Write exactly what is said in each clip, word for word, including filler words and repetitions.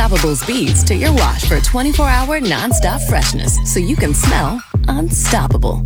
unstoppable speeds to your wash for twenty-four hour nonstop freshness so you can smell unstoppable.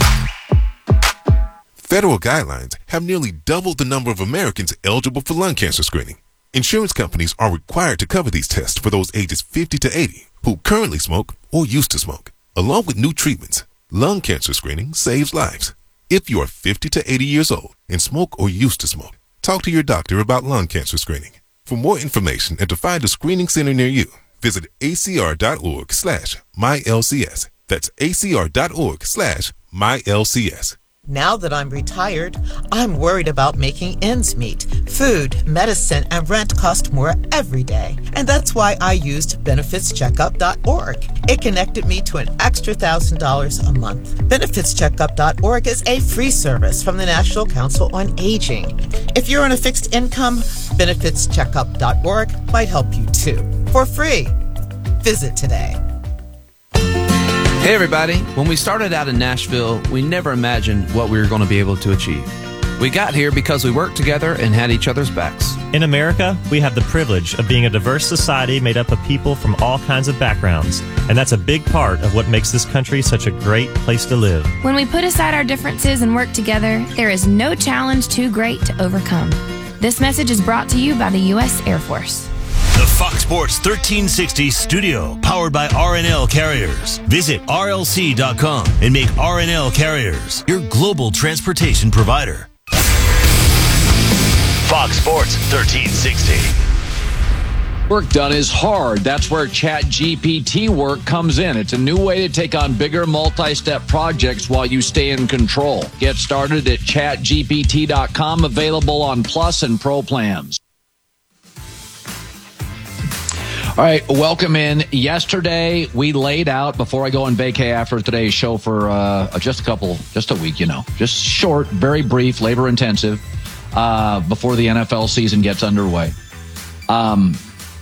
Federal guidelines have nearly doubled the number of Americans eligible for lung cancer screening. Insurance companies are required to cover these tests for those ages fifty to eighty who currently smoke or used to smoke. Along with new treatments, lung cancer screening saves lives. If you are fifty to eighty years old and smoke or used to smoke, talk to your doctor about lung cancer screening. For more information and to find a screening center near you, visit acr.org slash MyLCS. That's acr.org slash MyLCS. Now that I'm retired, I'm worried about making ends meet. Food, medicine, and rent cost more every day. And that's why I used benefits checkup dot org. It connected me to an extra one thousand dollars a month. benefits checkup dot org is a free service from the National Council on Aging. If you're on a fixed income, benefits checkup dot org might help you too. For free. Visit today. Hey everybody, when we started out in Nashville, we never imagined what we were going to be able to achieve. We got here because we worked together and had each other's backs. In America, we have the privilege of being a diverse society made up of people from all kinds of backgrounds, and that's a big part of what makes this country such a great place to live. When we put aside our differences and work together, there is no challenge too great to overcome. This message is brought to you by the U S Air Force. The Fox Sports thirteen sixty studio, powered by R and L Carriers. Visit R L C dot com and make R and L Carriers your global transportation provider. Fox Sports thirteen sixty. Work done is hard. That's where ChatGPT work comes in. It's a new way to take on bigger multi-step projects while you stay in control. Get started at chat G P T dot com, available on Plus and Pro plans. All right, welcome in. Yesterday, we laid out, before I go on vacay after today's show for uh, just a couple, just a week, you know, just short, very brief, labor intensive, uh, before the N F L season gets underway. Um,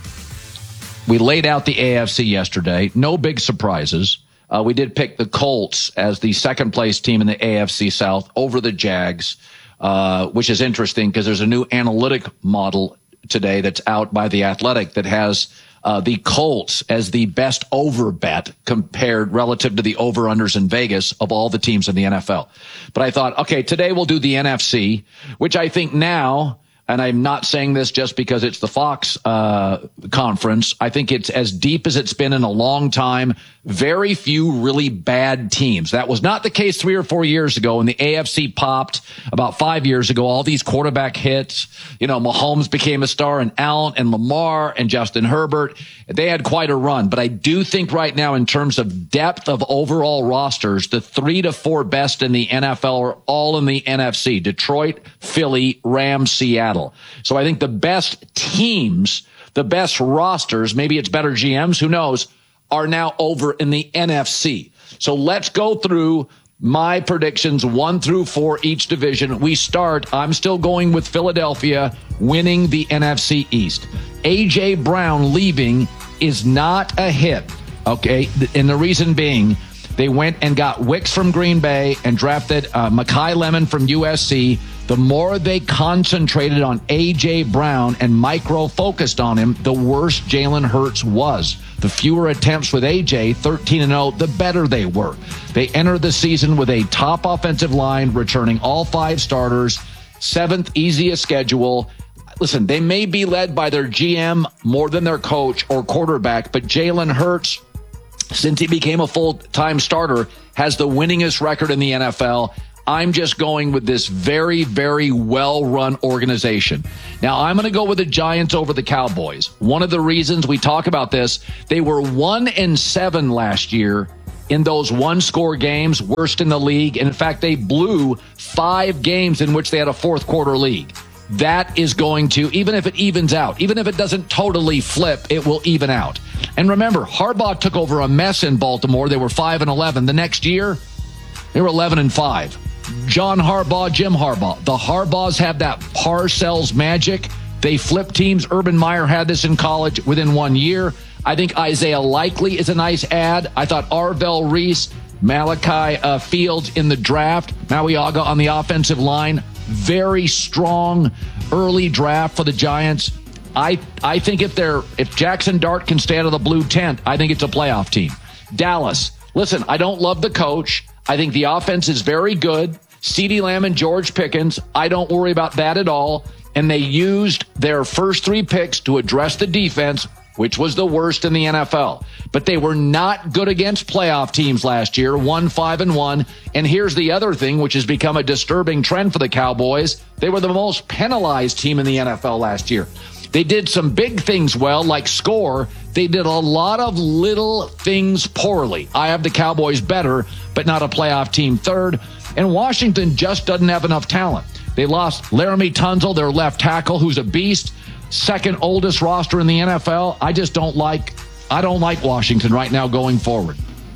we laid out the A F C yesterday. No big surprises. Uh, we did pick the Colts as the second place team in the A F C South over the Jags, uh, which is interesting because there's a new analytic model today that's out by The Athletic that has Uh, the Colts as the best over bet compared relative to the over-unders in Vegas of all the teams in the N F L. But I thought, okay, today we'll do the N F C, which I think now, and I'm not saying this just because it's the Fox uh, conference, I think it's as deep as it's been in a long time. Very few really bad teams. That was not the case three or four years ago when the A F C popped about five years ago. All these quarterback hits, you know, Mahomes became a star, and Allen and Lamar and Justin Herbert. They had quite a run. But I do think right now, in terms of depth of overall rosters, the three to four best in the N F L are all in the N F C. Detroit, Philly, Rams, Seattle. So I think the best teams, the best rosters, maybe it's better G Ms, who knows, are now over in the N F C. So let's go through my predictions one through four each division. We start, I'm still going with Philadelphia winning the N F C East. A J Brown leaving is not a hit, okay? And the reason being, they went and got Wicks from Green Bay and drafted uh, Mekhi Lemon from U S C. The more they concentrated on A J Brown and micro-focused on him, the worse Jalen Hurts was. The fewer attempts with A J, thirteen and oh, the better they were. They entered the season with a top offensive line, returning all five starters, seventh easiest schedule. Listen, they may be led by their G M more than their coach or quarterback, but Jalen Hurts, since he became a full-time starter, has the winningest record in the N F L. I'm just going with this very, very well-run organization. Now, I'm going to go with the Giants over the Cowboys. One of the reasons we talk about this, they were one and seven last year in those one-score games, worst in the league. And in fact, they blew five games in which they had a fourth-quarter lead. That is going to, even if it evens out, even if it doesn't totally flip, it will even out. And remember, Harbaugh took over a mess in Baltimore. They were five and eleven. The next year, they were eleven and five. John Harbaugh, Jim Harbaugh. The Harbaughs have that Parcells magic. They flip teams. Urban Meyer had this in college within one year. I think Isaiah Likely is a nice add. I thought Arvell Reese, Malachi uh, Fields in the draft, Mauiaga on the offensive line. Very strong early draft for the Giants. I I think if they're if Jackson Dart can stay out of the blue tent, I think it's a playoff team. Dallas, listen, I don't love the coach. I think the offense is very good. CeeDee Lamb and George Pickens, I don't worry about that at all. And they used their first three picks to address the defense, which was the worst in the N F L. But they were not good against playoff teams last year, one, five, and one. And here's the other thing, which has become a disturbing trend for the Cowboys. They were the most penalized team in the N F L last year. They did some big things well, like score. They did a lot of little things poorly. I have the Cowboys better, but not a playoff team third. And Washington just doesn't have enough talent. They lost Laramie Tunsil, their left tackle, who's a beast. Second oldest roster in the N F L. I just don't like, I don't like Washington right now going forward.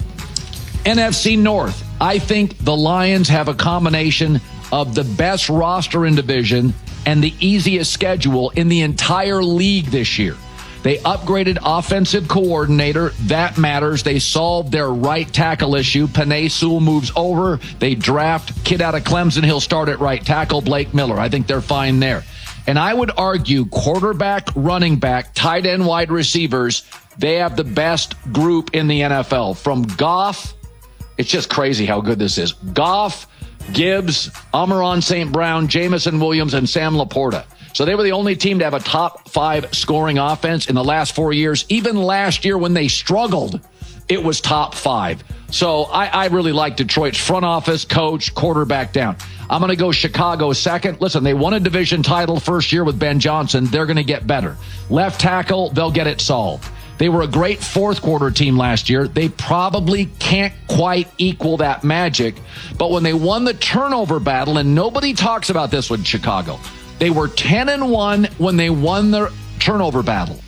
N F C North. I think the Lions have a combination of the best roster in division and the easiest schedule in the entire league this year. They upgraded offensive coordinator. That matters. They solved their right tackle issue. Penei Sewell moves over. They draft kid out of Clemson. He'll start at right tackle, Blake Miller. I think they're fine there. And I would argue quarterback, running back, tight end, wide receivers, they have the best group in the N F L. From Goff, it's just crazy how good this is. Goff, Gibbs, Amon-Ra Saint Brown, Jamison Williams, and Sam Laporta. So they were the only team to have a top five scoring offense in the last four years. Even last year when they struggled, it was top five. So I, I really like Detroit's front office, coach, quarterback down. I'm going to go Chicago second. Listen, they won a division title first year with Ben Johnson. They're going to get better. Left tackle, they'll get it solved. They were a great fourth quarter team last year. They probably can't quite equal that magic. But when they won the turnover battle, and nobody talks about this with Chicago, they were ten and one when they won the turnover battle.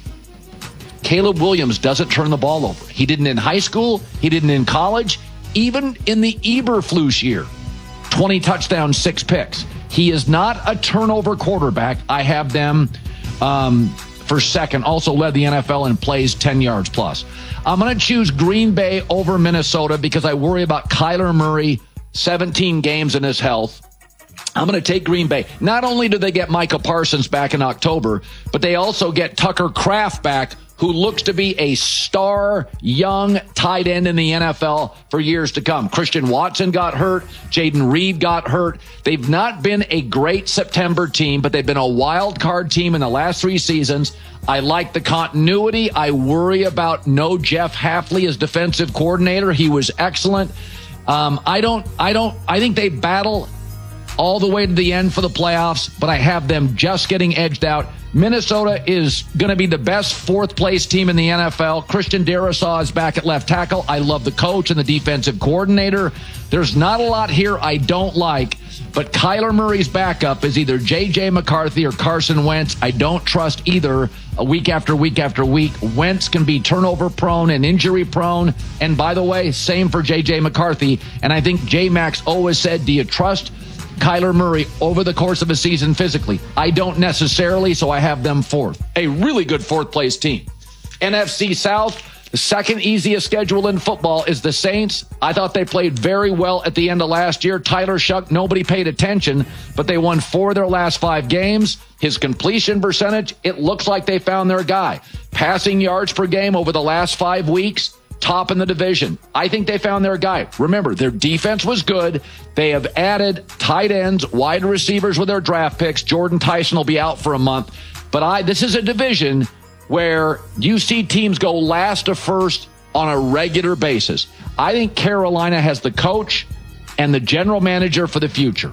Caleb Williams doesn't turn the ball over. He didn't in high school. He didn't in college. Even in the Eberflus year, twenty touchdowns, six picks. He is not a turnover quarterback. I have them um, for second. Also led the N F L in plays ten yards plus. I'm going to choose Green Bay over Minnesota because I worry about Kyler Murray, seventeen games in his health. I'm going to take Green Bay. Not only do they get Micah Parsons back in October, but they also get Tucker Kraft back, who looks to be a star young tight end in the N F L for years to come. Christian Watson got hurt. Jaden Reed got hurt. They've not been a great September team, but they've been a wild card team in the last three seasons. I like the continuity. I worry about no Jeff Hafley as defensive coordinator. He was excellent. Um, I don't, I don't, I think they battle all the way to the end for the playoffs, but I have them just getting edged out. Minnesota is going to be the best fourth place team in the N F L. Christian Darrisaw is back at left tackle. I love the coach and the defensive coordinator. There's not a lot here I don't like, but Kyler Murray's backup is either J J McCarthy or Carson Wentz. I don't trust either a week after week after week. Wentz can be turnover prone and injury prone. And by the way, same for J J McCarthy. And I think J-Max always said, do you trust Kyler Murray over the course of a season physically? I don't necessarily, so I have them fourth. A really good fourth place team. N F C South, the second easiest schedule in football is the Saints. I thought they played very well at the end of last year. Tyler Shuck, nobody paid attention, but they won four of their last five games. His completion percentage, it looks like they found their guy. Passing yards per game over the last five weeks, top in the division. I think they found their guy. Remember, their defense was good. They have added tight ends, wide receivers with their draft picks. Jordan Tyson will be out for a month. But I, this is a division where you see teams go last to first on a regular basis. I think Carolina has the coach and the general manager for the future.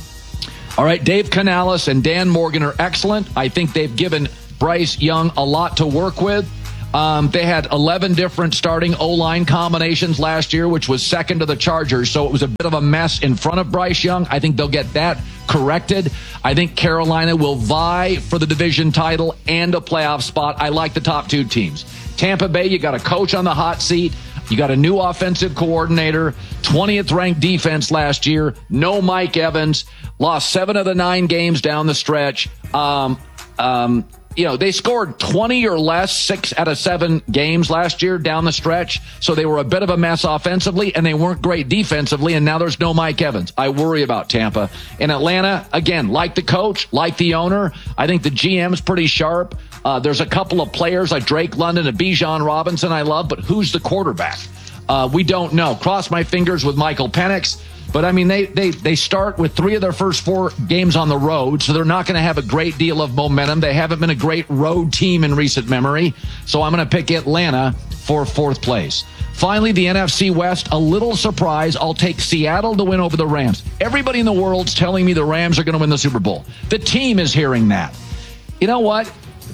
All right, Dave Canales and Dan Morgan are excellent. I think they've given Bryce Young a lot to work with. Um, they had eleven different starting O-line combinations last year, which was second to the Chargers. So it was a bit of a mess in front of Bryce Young. I think they'll get that corrected. I think Carolina will vie for the division title and a playoff spot. I like the top two teams. Tampa Bay, you got a coach on the hot seat. You got a new offensive coordinator, twentieth ranked defense last year. No Mike Evans. Lost seven of the nine games down the stretch. Um, um, You know, they scored twenty or less, six out of seven games last year down the stretch. So they were a bit of a mess offensively, and they weren't great defensively, and now there's no Mike Evans. I worry about Tampa. In Atlanta, again, like the coach, like the owner. I think the G M's pretty sharp. Uh, there's a couple of players like Drake London and Bijan Robinson I love, but who's the quarterback? Uh, we don't know. Cross my fingers with Michael Penix. But, I mean, they, they, they start with three of their first four games on the road, so they're not going to have a great deal of momentum. They haven't been a great road team in recent memory, so I'm going to pick Atlanta for fourth place. Finally, the N F C West, a little surprise. I'll take Seattle to win over the Rams. Everybody in the world's telling me the Rams are going to win the Super Bowl. The team is hearing that. You know what?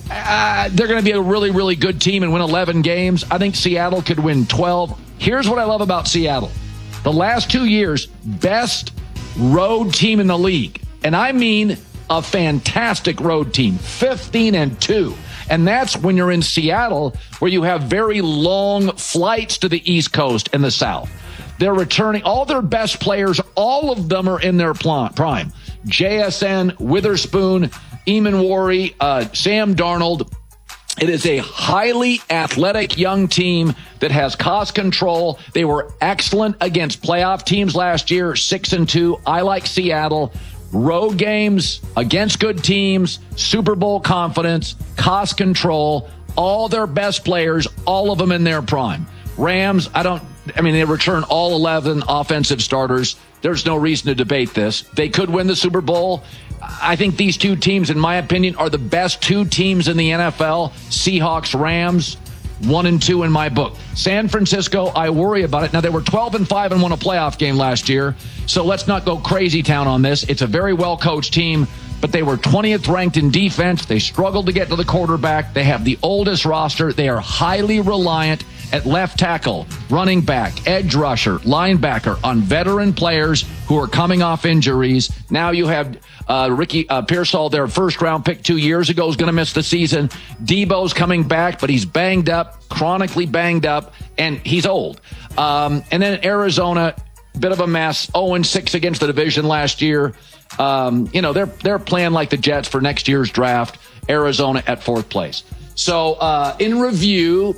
Uh, they're going to be a really, really good team and win eleven games. I think Seattle could win twelve. Here's what I love about Seattle. The last two years, best road team in the league. And I mean a fantastic road team, fifteen and two. And that's when you're in Seattle, where you have very long flights to the East Coast and the South. They're returning all their best players. All of them are in their prime. J S N, Witherspoon, Eamon Warry, uh, Sam Darnold. It is a highly athletic young team that has cost control. They were excellent against playoff teams last year, six and two. I like Seattle. Road games against good teams, Super Bowl confidence, cost control, all their best players, all of them in their prime. Rams, I don't, I mean, they return all eleven offensive starters. There's no reason to debate this. They could win the Super Bowl. I think these two teams, in my opinion, are the best two teams in the N F L. Seahawks, Rams, one and two in my book. San Francisco, I worry about it. Now, they were twelve and five and won a playoff game last year, so let's not go crazy town on this. It's a very well-coached team, but they were twentieth ranked in defense. They struggled to get to the quarterback. They have the oldest roster. They are highly reliant at left tackle, running back, edge rusher, linebacker on veteran players who are coming off injuries. Now you have uh, Ricky uh, Pearsall, their first-round pick two years ago, is going to miss the season. Debo's coming back, but he's banged up, chronically banged up, and he's old. Um, and then Arizona, bit of a mess, oh and six against the division last year. Um, you know, they're they're playing like the Jets for next year's draft. Arizona at fourth place. So uh, in review,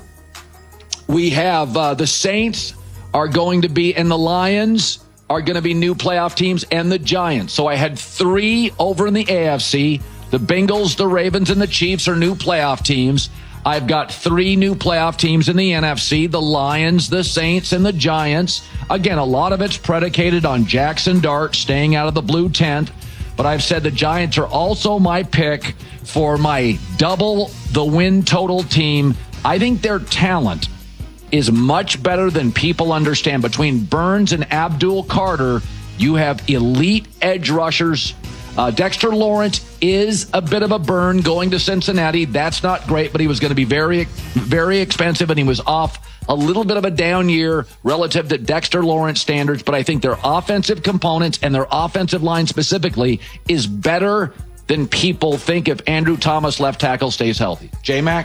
we have uh, the Saints are going to be, and the Lions are going to be new playoff teams, and the Giants. So I had three over in the A F C. The Bengals, the Ravens, and the Chiefs are new playoff teams. I've got three new playoff teams in the N F C, the Lions, the Saints, and the Giants. Again, a lot of it's predicated on Jackson Dart staying out of the blue tent. But I've said the Giants are also my pick for my double the win total team. I think their talent is much better than people understand. Between Burns and Abdul Carter, you have elite edge rushers. Uh, Dexter Lawrence is a bit of a burn going to Cincinnati. That's not great, but he was going to be very, very expensive, and he was off a little bit of a down year relative to Dexter Lawrence standards. But I think their offensive components and their offensive line specifically is better than people think if Andrew Thomas, left tackle, stays healthy. J-Mac?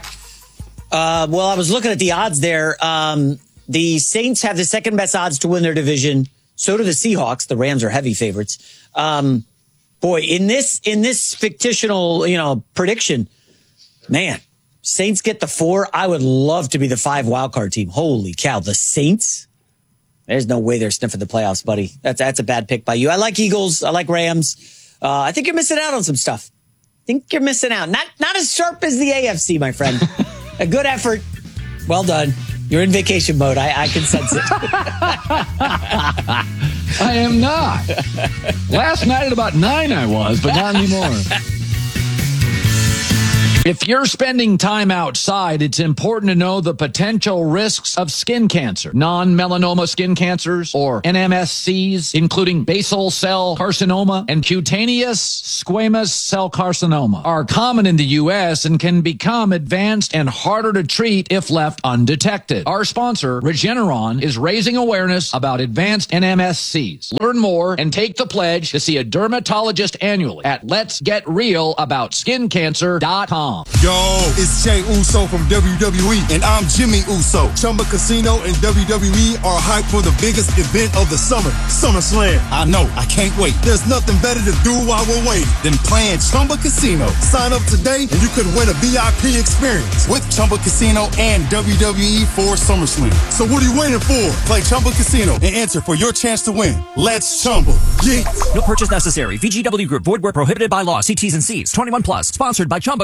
Uh, well, I was looking at the odds there. Um, the Saints have the second best odds to win their division. So do the Seahawks. The Rams are heavy favorites. Um, boy, in this, in this fictional, you know, prediction, man, Saints get the four. I would love to be the five wildcard team. Holy cow. The Saints? There's no way they're sniffing the playoffs, buddy. That's, that's a bad pick by you. I like Eagles. I like Rams. Uh, I think you're missing out on some stuff. I think you're missing out. Not, not as sharp as the A F C, my friend. A good effort. Well done. You're in vacation mode. I, I can sense it. I am not. Last night at about nine I was, but not anymore. If you're spending time outside, it's important to know the potential risks of skin cancer. Non-melanoma skin cancers, or N M S Cs, including basal cell carcinoma and cutaneous squamous cell carcinoma, are common in the U S and can become advanced and harder to treat if left undetected. Our sponsor, Regeneron, is raising awareness about advanced N M S Cs. Learn more and take the pledge to see a dermatologist annually at lets get real about skin cancer dot com. Yo, it's Jey Uso from W W E, and I'm Jimmy Uso. Chumba Casino and W W E are hyped for the biggest event of the summer, SummerSlam. I know, I can't wait. There's nothing better to do while we're waiting than playing Chumba Casino. Sign up today and you could win a V I P experience with Chumba Casino and W W E for SummerSlam. So what are you waiting for? Play Chumba Casino and enter for your chance to win. Let's Chumba. Yeah. No purchase necessary. V G W Group. Void where prohibited by law. See T's and C's. twenty-one plus. Sponsored by Chumba Casino.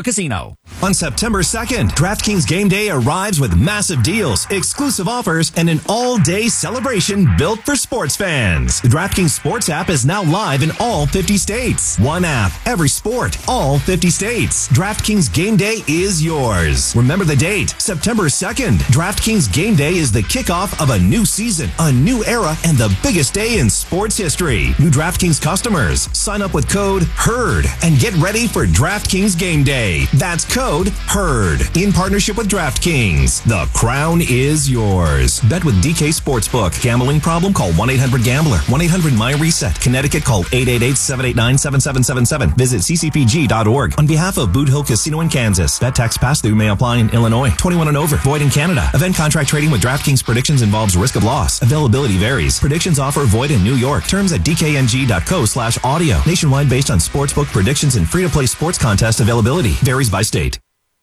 now. On September second, DraftKings Game Day arrives with massive deals, exclusive offers, and an all-day celebration built for sports fans. The DraftKings Sports app is now live in all fifty states. One app, every sport, all fifty states. DraftKings Game Day is yours. Remember the date, September second. DraftKings Game Day is the kickoff of a new season, a new era, and the biggest day in sports history. New DraftKings customers, sign up with code HERD and get ready for DraftKings Game Day. That's code HERD. In partnership with DraftKings, the crown is yours. Bet with D K Sportsbook. Gambling problem? Call one eight hundred gambler. one eight hundred my reset. Connecticut, call eight eight eight, seven eight nine, seven seven seven seven. Visit c c p g dot org. On behalf of Boot Hill Casino in Kansas, bet tax pass-through may apply in Illinois. twenty-one and over. Void in Canada. Event contract trading with DraftKings predictions involves risk of loss. Availability varies. Predictions offer void in New York. Terms at d k n g dot co slash audio. Nationwide based on sportsbook predictions and free-to-play sports contest availability. Varies by state.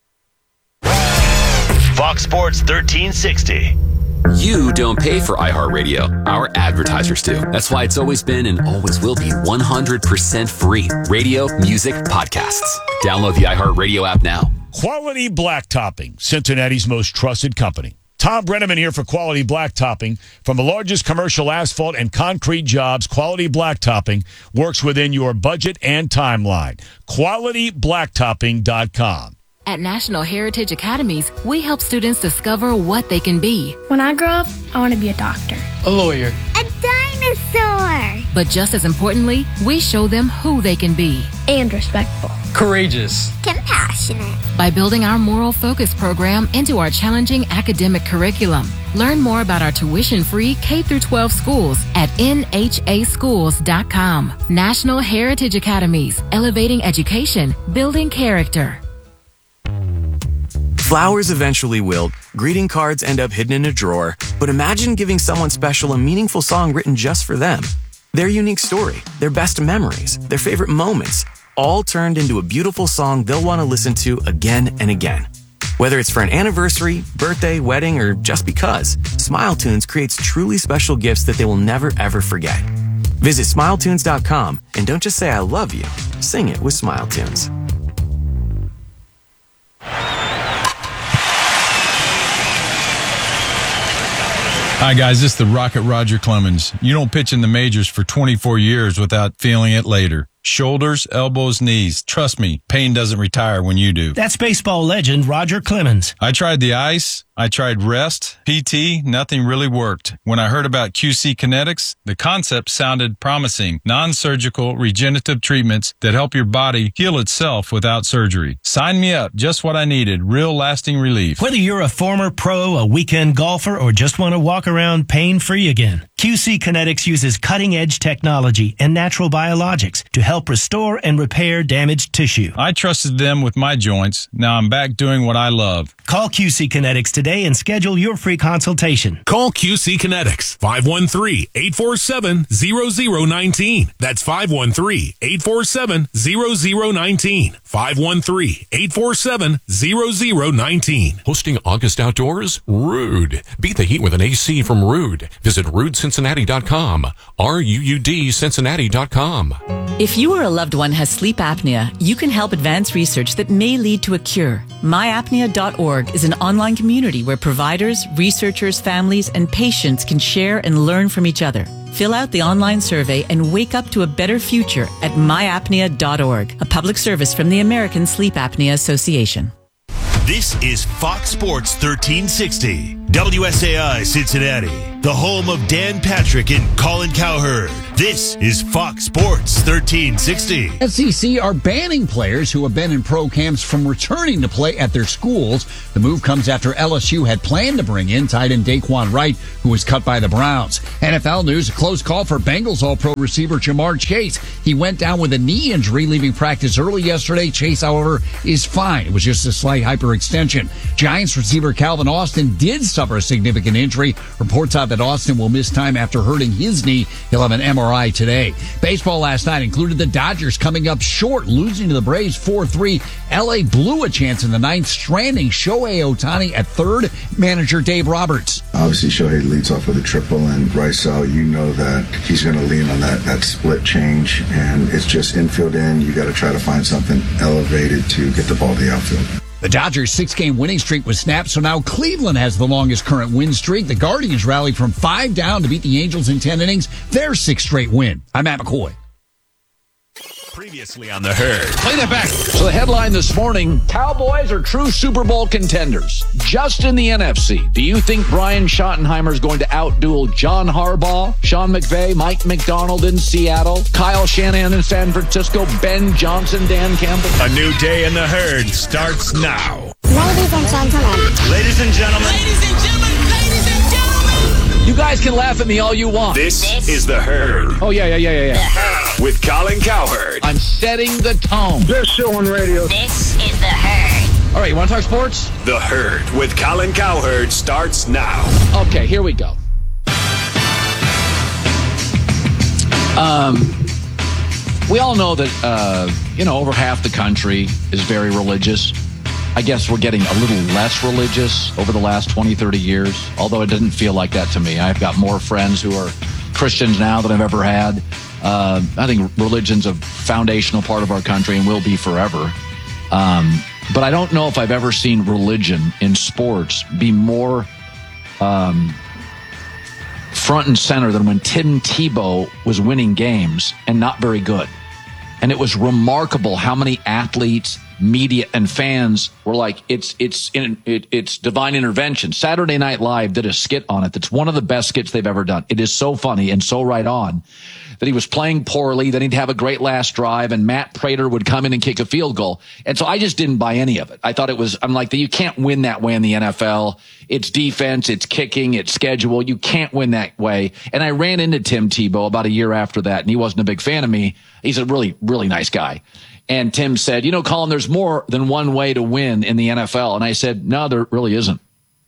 Fox Sports thirteen sixty. You don't pay for iHeartRadio. Our advertisers do. That's why it's always been and always will be one hundred percent free. Radio, music, podcasts. Download the iHeartRadio app now. Quality Blacktopping, Cincinnati's most trusted company. Tom Brenneman here for Quality Blacktopping. From the largest commercial asphalt and concrete jobs, Quality Blacktopping works within your budget and timeline. quality blacktoping dot com. At National Heritage Academies, we help students discover what they can be. When I grow up, I want to be a doctor. A lawyer. A dinosaur. But just as importantly, we show them who they can be. And respectful. Courageous. Compassionate. By building our Moral Focus program into our challenging academic curriculum. Learn more about our tuition-free K through twelve schools at N H A schools dot com. National Heritage Academies, elevating education, building character. Flowers eventually wilt, greeting cards end up hidden in a drawer, but imagine giving someone special a meaningful song written just for them. Their unique story, their best memories, their favorite moments, all turned into a beautiful song they'll want to listen to again and again. Whether it's for an anniversary, birthday, wedding, or just because, SmileTunes creates truly special gifts that they will never ever forget. Visit smile tunes dot com and don't just say I love you, sing it with SmileTunes. Hi, guys. This is the Rocket Roger Clemens. You don't pitch in the majors for twenty-four years without feeling it later. Shoulders, elbows, knees. Trust me, pain doesn't retire when you do. That's baseball legend Roger Clemens. I tried the ice. I tried rest, P T, nothing really worked. When I heard about Q C Kinetics, the concept sounded promising. Non-surgical regenerative treatments that help your body heal itself without surgery. Sign me up. Just what I needed. Real lasting relief. Whether you're a former pro, a weekend golfer, or just want to walk around pain-free again, Q C Kinetics uses cutting-edge technology and natural biologics to help restore and repair damaged tissue. I trusted them with my joints. Now I'm back doing what I love. Call Q C Kinetics today and schedule your free consultation. Call Q C Kinetics, five one three, eight four seven, zero zero one nine. That's five one three, eight four seven, zero zero one nine. five one three, eight four seven, zero zero one nine. Hosting August Outdoors? Ruud. Beat the heat with an A C from Ruud. Visit ruud cincinnati dot com. R U U D Cincinnati dot com. If you or a loved one has sleep apnea, you can help advance research that may lead to a cure. my apnea dot org is an online community where providers, researchers, families, and patients can share and learn from each other. Fill out the online survey and wake up to a better future at my apnea dot org, a public service from the American Sleep Apnea Association. This is Fox Sports thirteen sixty, W S A I Cincinnati, the home of Dan Patrick and Colin Cowherd. This is Fox Sports thirteen sixty. S E C are banning players who have been in pro camps from returning to play at their schools. The move comes after L S U had planned to bring in tight end Daquan Wright, who was cut by the Browns. N F L news, a close call for Bengals All-Pro receiver Jamar Chase. He went down with a knee injury, leaving practice early yesterday. Chase, however, is fine. It was just a slight hyperextension. Giants receiver Calvin Austin did suffer a significant injury. Reports have that Austin will miss time after hurting his knee. He'll have an M R I today. Baseball last night included the Dodgers coming up short, losing to the Braves four three. L A blew a chance in the ninth, stranding Shohei Ohtani at third. Manager Dave Roberts. Obviously, Shohei leads off with a triple, and Bryce out, you know that he's going to lean on that, that split change, and it's just infield in. You got to try to find something elevated to get the ball to the outfield. The Dodgers' six-game winning streak was snapped, so now Cleveland has the longest current win streak. The Guardians rallied from five down to beat the Angels in ten innings, their sixth straight win. I'm Matt McCoy. Previously on The Herd. Play that back. So the headline this morning, Cowboys are true Super Bowl contenders. Just in the N F C, do you think Brian Schottenheimer is going to outduel John Harbaugh, Sean McVay, Mike McDonald in Seattle, Kyle Shanahan in San Francisco, Ben Johnson, Dan Campbell? A new day in The Herd starts now. Ladies and gentlemen. Ladies and gentlemen. Ladies and gentlemen. Ladies and gentlemen. You guys can laugh at me all you want. This, this is The Herd. Oh, yeah, yeah, yeah, yeah, yeah. With Colin Cowherd. I'm setting the tone. Best show on radio. This is The Herd. All right, you want to talk sports? The Herd with Colin Cowherd starts now. Okay, here we go. Um, we all know that, uh, you know, over half the country is very religious. I guess we're getting a little less religious over the last twenty, thirty years, although it doesn't feel like that to me. I've got more friends who are Christians now than I've ever had. Uh, I think religion's a foundational part of our country and will be forever. Um, but I don't know if I've ever seen religion in sports be more um, front and center than when Tim Tebow was winning games and not very good. And it was remarkable how many athletes, media, and fans were like, it's it's in, it, it's divine intervention. Saturday Night Live did a skit on it that's one of the best skits they've ever done. It is so funny and so right on that he was playing poorly, then he'd have a great last drive, and Matt Prater would come in and kick a field goal. And so I just didn't buy any of it. I thought it was, I'm like, you can't win that way in the N F L. It's defense, it's kicking, it's schedule. You can't win that way. And I ran into Tim Tebow about a year after that, and he wasn't a big fan of me. He's a really, really nice guy. And Tim said, you know, Colin, there's more than one way to win in the N F L. And I said, no, there really isn't.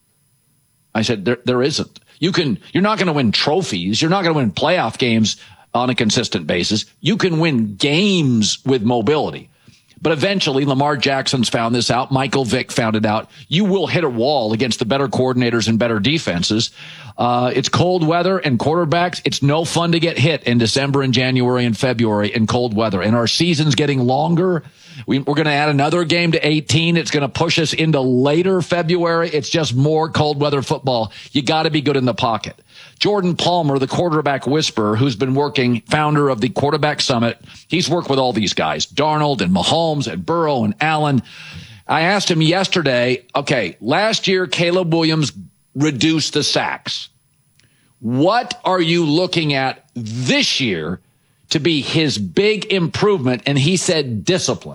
I said, there, there isn't. You can, you're not going to win trophies. You're not going to win playoff games on a consistent basis. You can win games with mobility. But eventually, Lamar Jackson's found this out. Michael Vick found it out. You will hit a wall against the better coordinators and better defenses. Uh, it's cold weather and quarterbacks. It's no fun to get hit in December and January and February in cold weather. And our season's getting longer. We, we're going to add another game to eighteen. It's going to push us into later February. It's just more cold weather football. You got to be good in the pocket. Jordan Palmer, the quarterback whisperer, who's been working, founder of the Quarterback Summit. He's worked with all these guys, Darnold and Mahomes and Burrow and Allen. I asked him yesterday, okay, last year Caleb Williams reduced the sacks. What are you looking at this year to be his big improvement? And he said discipline.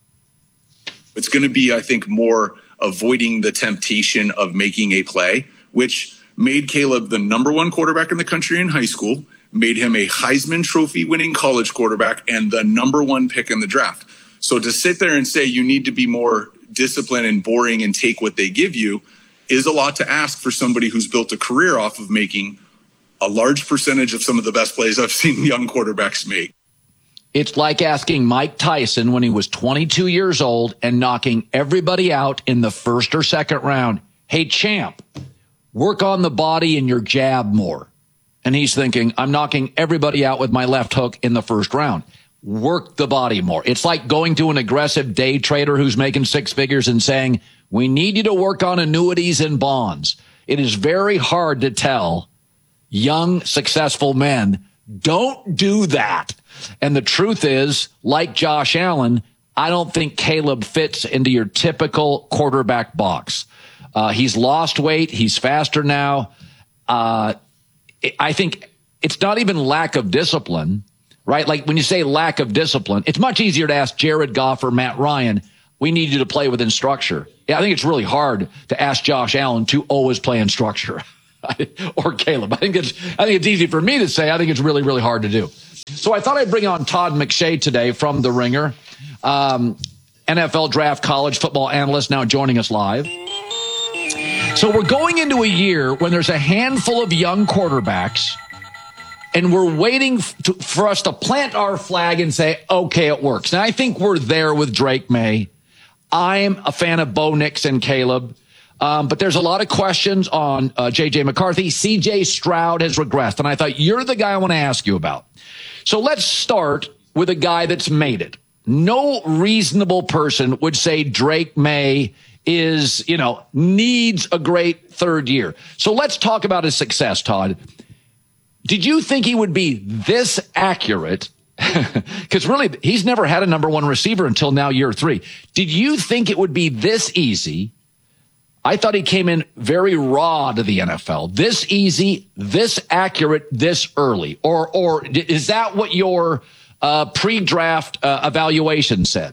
It's going to be, I think, more avoiding the temptation of making a play, which made Caleb the number one quarterback in the country in high school, made him a Heisman Trophy winning college quarterback, and the number one pick in the draft. So to sit there and say you need to be more disciplined and boring and take what they give you is a lot to ask for somebody who's built a career off of making a large percentage of some of the best plays I've seen young quarterbacks make. It's like asking Mike Tyson when he was twenty-two years old and knocking everybody out in the first or second round. Hey, champ, work on the body and your jab more. And he's thinking, I'm knocking everybody out with my left hook in the first round. Work the body more. It's like going to an aggressive day trader who's making six figures and saying, we need you to work on annuities and bonds. It is very hard to tell young, successful men, don't do that. And the truth is, like Josh Allen, I don't think Caleb fits into your typical quarterback box. Uh, he's lost weight. He's faster now. Uh, I think it's not even lack of discipline, right? Like when you say lack of discipline, it's much easier to ask Jared Goff or Matt Ryan, we need you to play within structure. Yeah, I think it's really hard to ask Josh Allen to always play in structure. Or Caleb. I think it's, I think it's easy for me to say. I think it's really, really hard to do. So I thought I'd bring on Todd McShay today from The Ringer, um, N F L draft college football analyst, now joining us live. So we're going into a year when there's a handful of young quarterbacks, and we're waiting to, for us to plant our flag and say, okay, it works. Now, I think we're there with Drake May. I'm a fan of Bo Nix and Caleb. Um, but there's a lot of questions on uh, J J McCarthy. C J Stroud has regressed, and I thought you're the guy I want to ask you about. So let's start with a guy that's made it. No reasonable person would say Drake May is, you know, needs a great third year. So let's talk about his success, Todd. Did you think he would be this accurate? Because really, he's never had a number one receiver until now, year three. Did you think it would be this easy? I thought he came in very raw to the N F L. This easy, this accurate, this early. Or or is that what your uh, pre-draft uh, evaluation said?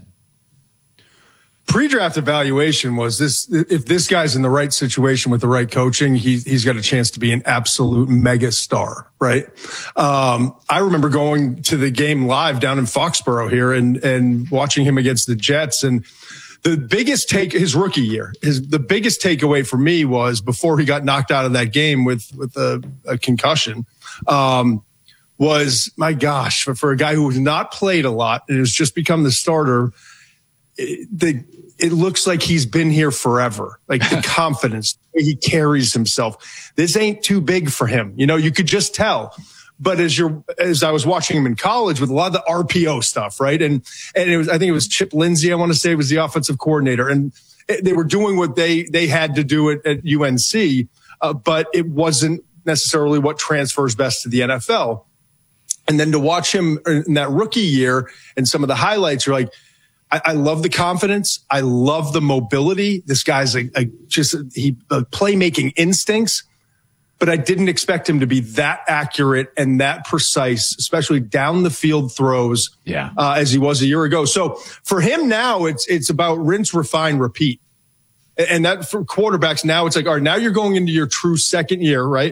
Pre-draft evaluation was this: if this guy's in the right situation with the right coaching, he, he's got a chance to be an absolute mega star, right? Um, I remember going to the game live down in Foxborough here and, and watching him against the Jets. And the biggest take, his rookie year, his, the biggest takeaway for me was before he got knocked out of that game with, with a, a concussion, um, was, my gosh, for, for a guy who has not played a lot and has just become the starter, it, the, it looks like he's been here forever. Like the confidence, the way he carries himself. This ain't too big for him. You know, you could just tell. But as you're, as I was watching him in college with a lot of the R P O stuff, right? And, and it was, I think it was Chip Lindsey, I want to say, was the offensive coordinator. And it, they were doing what they, they had to do it at U N C, uh, but it wasn't necessarily what transfers best to the N F L. And then to watch him in that rookie year and some of the highlights, you're like, I, I love the confidence. I love the mobility. This guy's a, a just, he, a playmaking instincts. But I didn't expect him to be that accurate and that precise, especially down the field throws, yeah. uh, as he was a year ago. So for him now, it's it's about rinse, refine, repeat. And that for quarterbacks now, it's like, all right, now you're going into your true second year, right?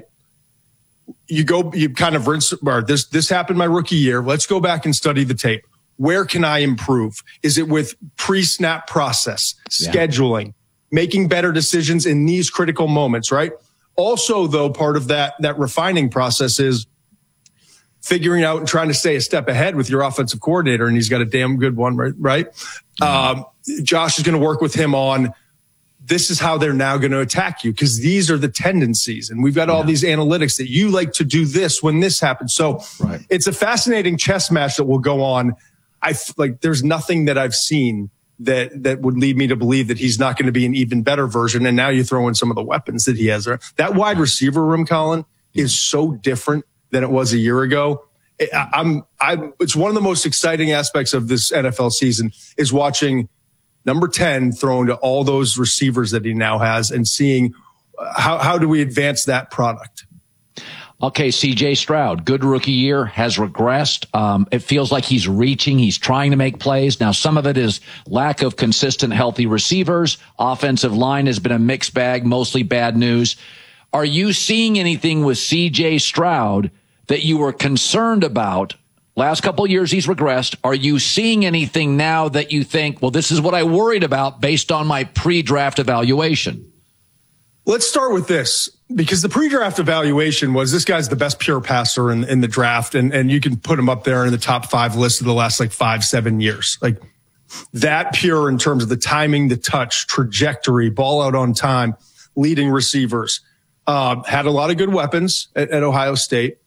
You go, you kind of rinse, or this, this happened my rookie year. Let's go back and study the tape. Where can I improve? Is it with pre-snap process, Yeah. scheduling, making better decisions in these critical moments, right? Also, though, part of that, that refining process is figuring out and trying to stay a step ahead with your offensive coordinator. And he's got a damn good one, right? right? Mm-hmm. Um, Josh is going to work with him on this is how they're now going to attack you because these are the tendencies. And we've got all yeah. these analytics that you like to do this when this happens. So right. it's a fascinating chess match that will go on. I like there's nothing that I've seen that that would lead me to believe that he's not going to be an even better version. And now you throw in some of the weapons that he has there. That wide receiver room, Colin, is so different than it was a year ago. I, I'm, I'm, it's one of the most exciting aspects of this N F L season is watching number ten thrown to all those receivers that he now has and seeing how, how do we advance that product? Okay, C J Stroud, good rookie year, has regressed. Um, it feels like he's reaching. He's trying to make plays. Now, some of it is lack of consistent, healthy receivers. Offensive line has been a mixed bag, mostly bad news. Are you seeing anything with C J Stroud that you were concerned about? Last couple of years, he's regressed. Are you seeing anything now that you think, well, this is what I worried about based on my pre-draft evaluation? Let's start with this. Because the pre-draft evaluation was this guy's the best pure passer in, in the draft. And, and you can put him up there in the top five list of the last like five, seven years. Like that pure in terms of the timing, the touch, trajectory, ball out on time, leading receivers, uh, had a lot of good weapons at, at Ohio State.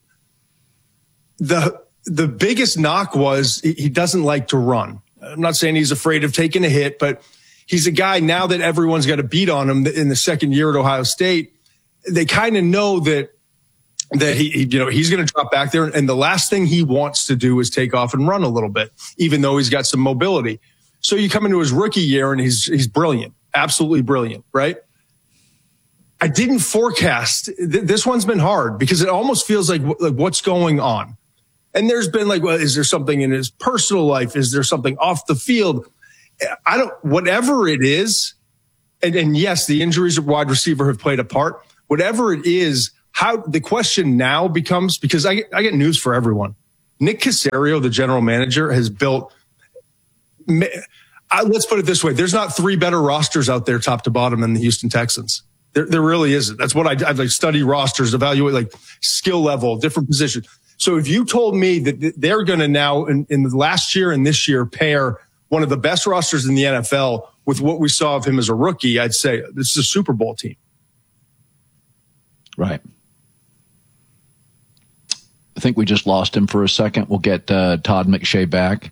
The, the biggest knock was he doesn't like to run. I'm not saying he's afraid of taking a hit, but he's a guy now that everyone's got a beat on him in the second year at Ohio State. They kind of know that that he, he you know, he's going to drop back there, and the last thing he wants to do is take off and run a little bit, even though he's got some mobility. So you come into his rookie year, and he's he's brilliant, absolutely brilliant, right? I didn't forecast th- this one's been hard because it almost feels like like what's going on, and there's been like, well, is there something in his personal life? Is there something off the field? I don't. Whatever it is, and, and yes, the injuries of wide receiver have played a part. Whatever it is, how the question now becomes, because I, I get news for everyone. Nick Caserio, the general manager, has built, I, let's put it this way. There's not three better rosters out there top to bottom than the Houston Texans. There, there really isn't. That's what I, I like study rosters, evaluate like skill level, different positions. So if you told me that they're going to now in, in the last year and this year pair one of the best rosters in the N F L with what we saw of him as a rookie, I'd say this is a Super Bowl team. Right. I think we just lost him for a second. We'll get uh, Todd McShay back.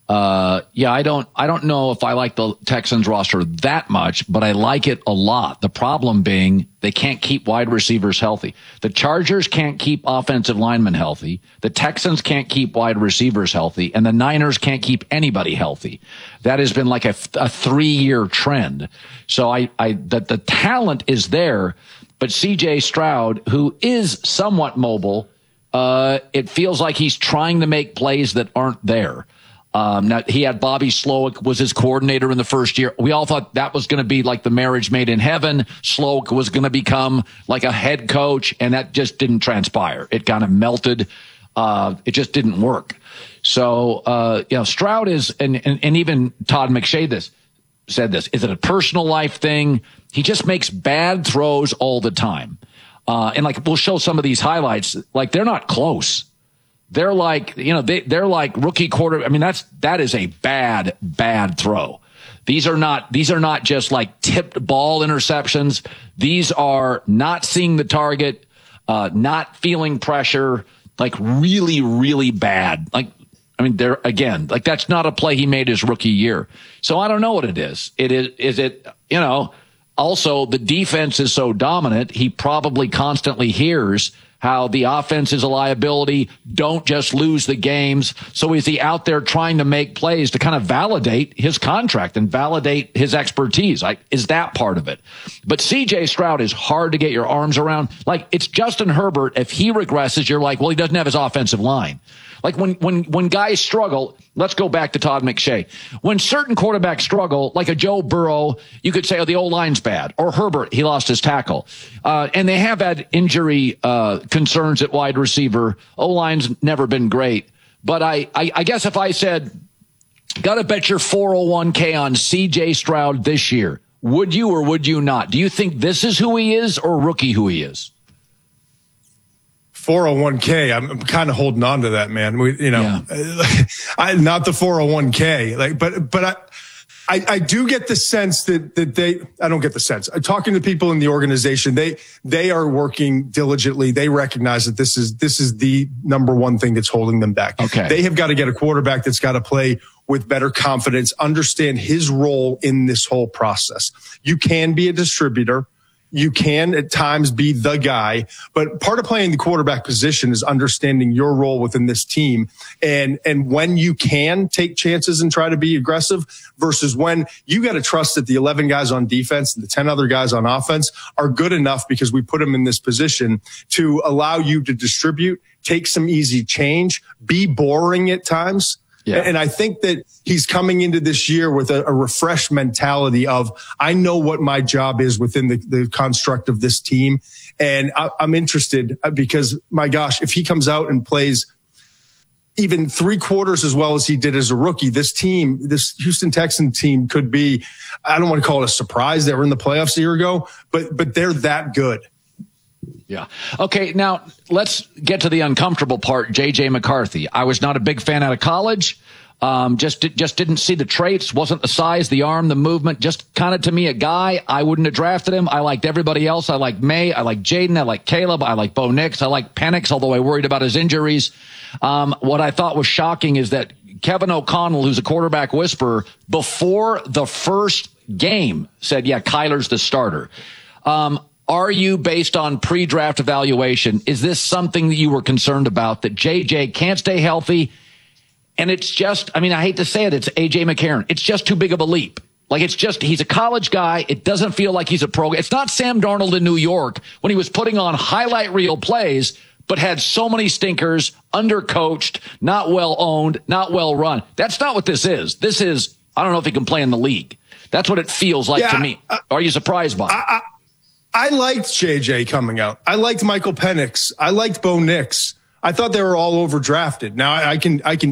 Uh, yeah, I don't, I don't know if I like the Texans roster that much, but I like it a lot. The problem being they can't keep wide receivers healthy. The Chargers can't keep offensive linemen healthy. The Texans can't keep wide receivers healthy, and the Niners can't keep anybody healthy. That has been like a, a three-year trend. So I, I, that the talent is there, but C J Stroud, who is somewhat mobile, uh, it feels like he's trying to make plays that aren't there. Um, now he had Bobby Slowick was his coordinator in the first year. We all thought that was going to be like the marriage made in heaven. Slowick was going to become like a head coach, and that just didn't transpire. It kind of melted. Uh, it just didn't work. So, uh, you know, Stroud is, and, and, and even Todd McShay this said this, is it a personal life thing? He just makes bad throws all the time. Uh, and like, we'll show some of these highlights. Like, they're not close. They're like, you know, they, they're like rookie quarter. I mean, that's, that is a bad, bad throw. These are not, these are not just like tipped ball interceptions. These are not seeing the target, uh, not feeling pressure, like really, really bad. Like, I mean, there again, like that's not a play he made his rookie year. So I don't know what it is. It is, is it, you know, also the defense is so dominant. He probably constantly hears how the offense is a liability. Don't just lose the games. So is he out there trying to make plays to kind of validate his contract and validate his expertise? Like, is that part of it? But C J Stroud is hard to get your arms around. Like, it's Justin Herbert. If he regresses, you're like, well, he doesn't have his offensive line. Like when, when, when guys struggle, let's go back to Todd McShay. When certain quarterbacks struggle, like a Joe Burrow, you could say, oh, the O-line's bad. Or Herbert, he lost his tackle. Uh, and they have had injury, uh, concerns at wide receiver. O-line's never been great. But I, I, I guess if I said, gotta bet your four oh one k on C J Stroud this year, would you or would you not? Do you think this is who he is or rookie who he is? four oh one k. I'm, I'm kind of holding on to that, man. We, you know, yeah. I, not the four oh one k, like, but, but I, I, I do get the sense that, that they, I don't get the sense. I'm talking to people in the organization. They, they are working diligently. They recognize that this is, this is the number one thing that's holding them back. Okay. They have got to get a quarterback that's got to play with better confidence, understand his role in this whole process. You can be a distributor. You can at times be the guy, but part of playing the quarterback position is understanding your role within this team and, and when you can take chances and try to be aggressive versus when you got to trust that the eleven guys on defense and the ten other guys on offense are good enough because we put them in this position to allow you to distribute, take some easy change, be boring at times. Yeah. And I think that he's coming into this year with a, a refreshed mentality of, I know what my job is within the, the construct of this team. And I, I'm interested because, my gosh, if he comes out and plays even three quarters as well as he did as a rookie, this team, this Houston Texans team could be, I don't want to call it a surprise. They were in the playoffs a year ago, but, but they're that good. Yeah. Okay. Now let's get to the uncomfortable part. J J McCarthy. I was not a big fan out of college. Um, just, just didn't see the traits. Wasn't the size, the arm, the movement. Just kind of to me, a guy. I wouldn't have drafted him. I liked everybody else. I like May. I like Jaden. I like Caleb. I like Bo Nix. I like Penix, although I worried about his injuries. Um, what I thought was shocking is that Kevin O'Connell, who's a quarterback whisperer, before the first game said, yeah, Kyler's the starter. Um, Are you, based on pre-draft evaluation, is this something that you were concerned about, that J J can't stay healthy? And it's just, I mean, I hate to say it, it's A J McCarron. It's just too big of a leap. Like, it's just, he's a college guy. It doesn't feel like he's a pro. It's not Sam Darnold in New York when he was putting on highlight reel plays, but had so many stinkers, undercoached, not well owned, not well run. That's not what this is. This is, I don't know if he can play in the league. That's what it feels like yeah, to me. Uh, Are you surprised by it? I, I, I liked J J coming out. I liked Michael Penix. I liked Bo Nix. I thought they were all overdrafted. Now I, I can, I can